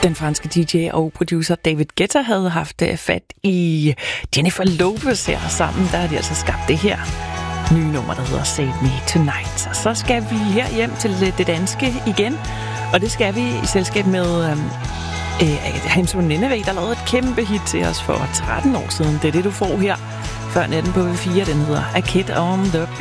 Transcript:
Den franske DJ og producer David Guetta havde haft fat i Jennifer Lopez her sammen. Der har de altså skabt det her nye nummer, der hedder Save Me Tonight. Og så skal vi her hjem til det danske igen. Og det skal vi i selskab med Hamsun Nineveh, der lavede et kæmpe hit til os for 13 år siden. Det er det, du får her før natten på V4. Den hedder A Kid on the Beat.